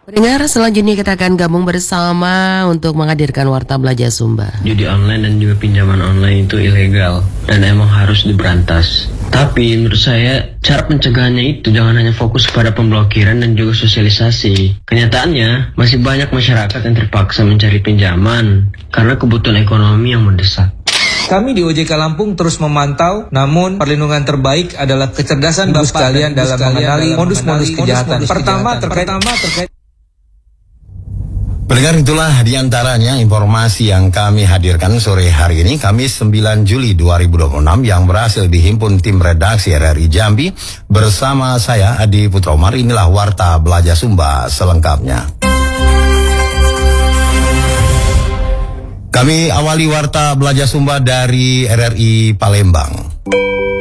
Pendengar, selanjutnya kita akan gabung bersama untuk menghadirkan Warta Belajar Sumba. Judi online dan juga pinjaman online itu ilegal dan emang harus diberantas. Tapi menurut saya cara pencegahannya itu jangan hanya fokus pada pemblokiran dan juga sosialisasi. Kenyataannya masih banyak masyarakat yang terpaksa mencari pinjaman karena kebutuhan ekonomi yang mendesak. Kami di OJK Lampung terus memantau, namun perlindungan terbaik adalah kecerdasan Bapak sekalian dalam mengenali modus-modus kejahatan. Pertama terkait Pendengar, itulah diantaranya informasi yang kami hadirkan sore hari ini, Kamis 9 Juli 2026 yang berhasil dihimpun tim redaksi RRI Jambi bersama saya Adi Putromar. Inilah Warta Belajar Sumba selengkapnya. Kami awali Warta Belajar Sumba dari RRI Palembang.